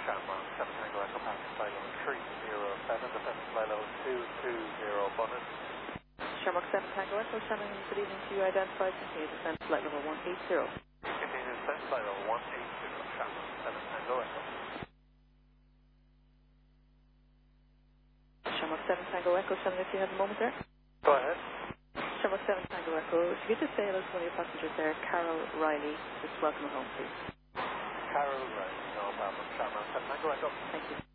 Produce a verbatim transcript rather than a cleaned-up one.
Shamrock, seven Tango Echo, passing flight level three zero seven, descending flight level two two zero, Bonnet. Shamrock seven Tango Echo, Shannon, good evening to you. Identified, continue to descend flight level one eight zero. Continue to descend flight level one eight zero, Shamrock seven Tango Echo. Shamrock seven Tango Echo, Shannon, if you have a moment there. Go ahead. Shamrock seven Tango Echo, if you could just say hello to one of your passengers there, Carol Riley, just welcome her home, please. Carol Riley, no problem. Shamrock seven Tango Echo. Thank you.